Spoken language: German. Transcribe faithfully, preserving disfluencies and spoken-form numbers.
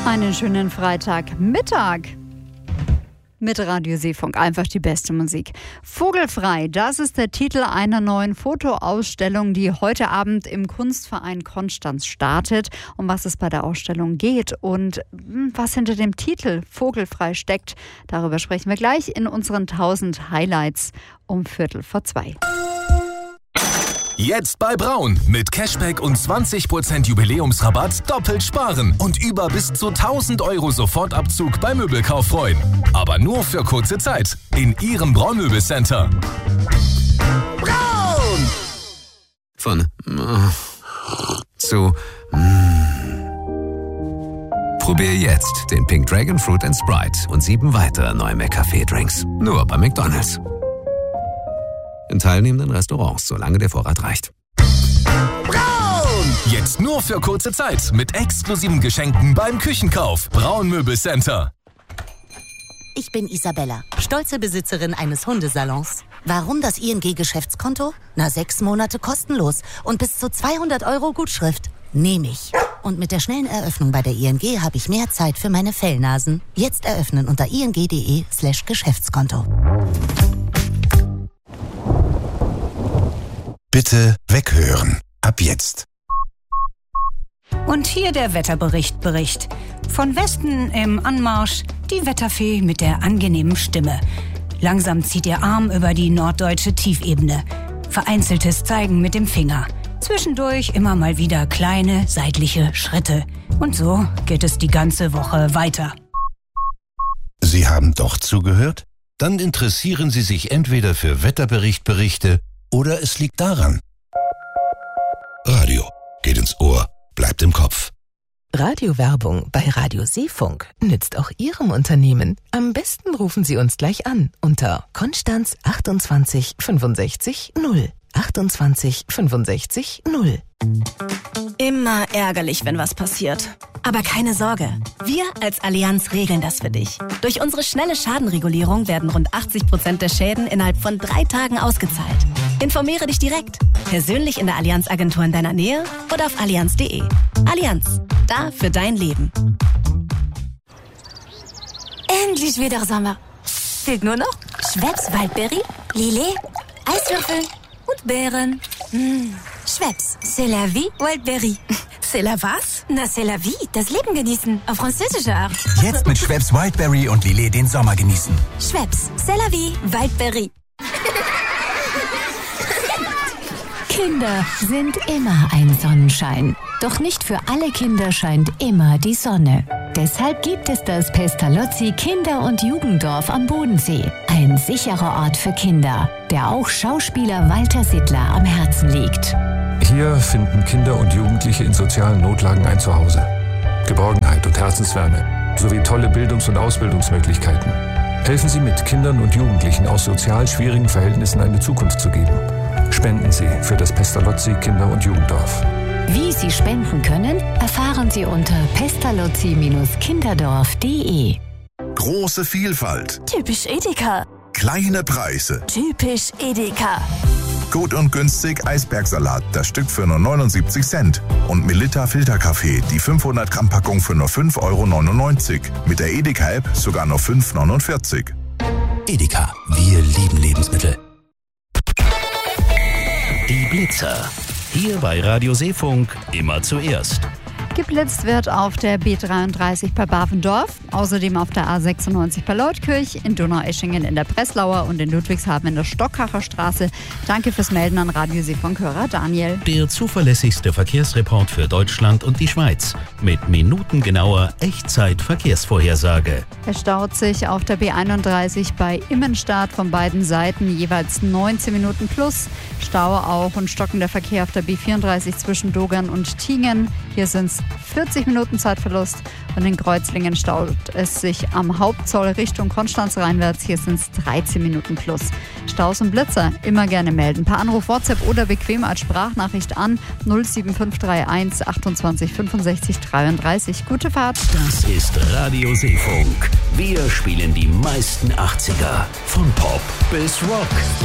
Einen schönen Freitagmittag mit Radio Seefunk. Einfach die beste Musik. Vogelfrei, das ist der Titel einer neuen Fotoausstellung, die heute Abend im Kunstverein Konstanz startet. Um was es bei der Ausstellung geht und was hinter dem Titel Vogelfrei steckt, darüber sprechen wir gleich in unseren tausend Highlights um Viertel vor zwei. Jetzt bei Braun. Mit Cashback und zwanzig Prozent Jubiläumsrabatt doppelt sparen und über bis zu tausend Euro Sofortabzug beim Möbelkauf freuen. Aber nur für kurze Zeit. In Ihrem Braun Möbelcenter. Braun! Von äh, zu mm. Probier jetzt den Pink Dragon Fruit and Sprite und sieben weitere neue McCafé-Drinks. Nur bei McDonald's. In teilnehmenden Restaurants, solange der Vorrat reicht. Braun! Jetzt nur für kurze Zeit mit exklusiven Geschenken beim Küchenkauf. Braun Möbelcenter. Ich bin Isabella, stolze Besitzerin eines Hundesalons. Warum das I N G-Geschäftskonto? Na, sechs Monate kostenlos und bis zu zweihundert Euro Gutschrift. Nehme ich. Und mit der schnellen Eröffnung bei der I N G habe ich mehr Zeit für meine Fellnasen. Jetzt eröffnen unter ing.de slash Geschäftskonto. Bitte weghören. Ab jetzt. Und hier der Wetterbericht Bericht. Von Westen im Anmarsch die Wetterfee mit der angenehmen Stimme. Langsam zieht ihr Arm über die norddeutsche Tiefebene. Vereinzeltes Zeigen mit dem Finger. Zwischendurch immer mal wieder kleine seitliche Schritte. Und so geht es die ganze Woche weiter. Sie haben doch zugehört? Dann interessieren Sie sich entweder für Wetterberichtberichte oder es liegt daran. Radio geht ins Ohr, bleibt im Kopf. Radiowerbung bei Radio Seefunk nützt auch Ihrem Unternehmen. Am besten rufen Sie uns gleich an unter Konstanz achtundzwanzig fünfundsechzig null. achtundzwanzig fünfundsechzig null. Immer ärgerlich, wenn was passiert. Aber keine Sorge, wir als Allianz regeln das für dich. Durch unsere schnelle Schadenregulierung werden rund achtzig Prozent der Schäden innerhalb von drei Tagen ausgezahlt. Informiere dich direkt, persönlich in der Allianz-Agentur in deiner Nähe oder auf allianz punkt de. Allianz, da für dein Leben. Endlich wieder Sommer. Fehlt nur noch Schweppes Waldberry, Lillet, Eiswürfel und Beeren. Mmh. Schweppes, c'est la vie, Wildberry. C'est la was? Na, c'est la vie, das Leben genießen, auf französische Art. Jetzt mit Schweppes Wildberry und Lillet den Sommer genießen. Schweppes, c'est la vie, Wildberry. Kinder sind immer ein Sonnenschein. Doch nicht für alle Kinder scheint immer die Sonne. Deshalb gibt es das Pestalozzi Kinder- und Jugenddorf am Bodensee. Ein sicherer Ort für Kinder, der auch Schauspieler Walter Sittler am Herzen liegt. Hier finden Kinder und Jugendliche in sozialen Notlagen ein Zuhause. Geborgenheit und Herzenswärme sowie tolle Bildungs- und Ausbildungsmöglichkeiten. Helfen Sie mit, Kindern und Jugendlichen aus sozial schwierigen Verhältnissen eine Zukunft zu geben. Spenden Sie für das Pestalozzi Kinder- und Jugenddorf. Wie Sie spenden können, erfahren Sie unter pestalozzi kinderdorf punkt de. Große Vielfalt. Typisch Edeka. Kleine Preise. Typisch Edeka. Gut und günstig Eisbergsalat, das Stück für nur neunundsiebzig Cent. Und Melitta Filterkaffee, die fünfhundert Gramm Packung für nur fünf Euro neunundneunzig. Mit der Edeka-App sogar nur fünf Euro neunundvierzig. Edeka, wir lieben Lebensmittel. Die Blitzer. Hier bei Radio Seefunk immer zuerst. Geblitzt wird auf der B dreiunddreißig bei Bavendorf, außerdem auf der A sechsundneunzig bei Leutkirch, in Donaueschingen in der Breslauer und in Ludwigshafen in der Stockacher Straße. Danke fürs Melden an Radio Seefunk-Hörer Daniel. Der zuverlässigste Verkehrsreport für Deutschland und die Schweiz mit minutengenauer Echtzeit-Verkehrsvorhersage. Es staut sich auf der B einunddreißig bei Immenstadt von beiden Seiten jeweils neunzehn Minuten plus. Stau auch und stockender Verkehr auf der B vierunddreißig zwischen Dogern und Tingen. Hier sind es vierzig Minuten Zeitverlust und in Kreuzlingen staut es sich am Hauptzoll Richtung Konstanz reinwärts. Hier sind es dreizehn Minuten plus. Staus und Blitzer immer gerne melden. Per Anruf, WhatsApp oder bequem als Sprachnachricht an null sieben fünf drei eins achtundzwanzig fünfundsechzig dreiunddreißig. Gute Fahrt. Das ist Radio Seefunk. Wir spielen die meisten achtziger. Von Pop bis Rock.